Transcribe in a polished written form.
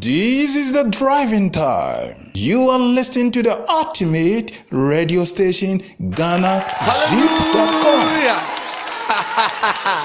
This is the driving time. You are listening to the ultimate radio station, GhanaZip.com.